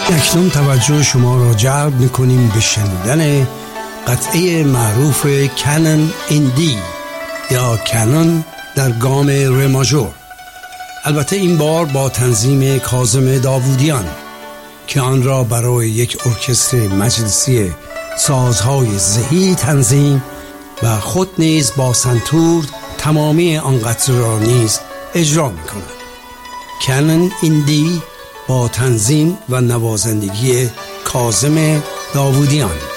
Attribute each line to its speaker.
Speaker 1: اکنون توجه شما را جلب می‌کنیم به شنیدن قطعه معروف کانون این دی یا کانون در گام ره ماژور، البته این بار با تنظیم کاظم داوودیان که آن را برای یک ارکستر مجلسی سازهای ذهی تنظیم و خود نیز با سنتور تمامی آن قطعه را نیز اجرا می‌کند. کانون این دی با تنظیم و نوازندگی کاظم داوودیان.